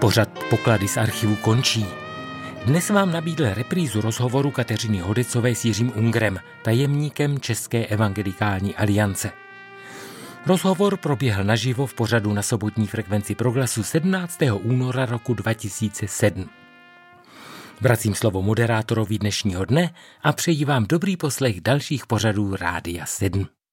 Pořad Poklady z archivu končí. Dnes vám nabídl reprízu rozhovoru Kateřiny Hodecové s Jiřím Ungrem, tajemníkem České evangelikální aliance. Rozhovor proběhl naživo v pořadu na sobotní frekvenci Proglasu 17. února roku 2007. Vracím slovo moderátorovi dnešního dne a přeji vám dobrý poslech dalších pořadů Rádia 7.